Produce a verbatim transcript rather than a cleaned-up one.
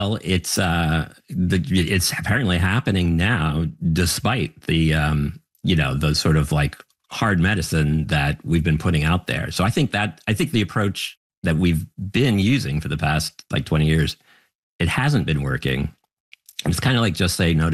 Well, it's uh, the, it's apparently happening now, despite the um, you know the sort of like hard medicine that we've been putting out there. So I think that I think the approach that we've been using for the past like twenty years, it hasn't been working. It's kind of like just say no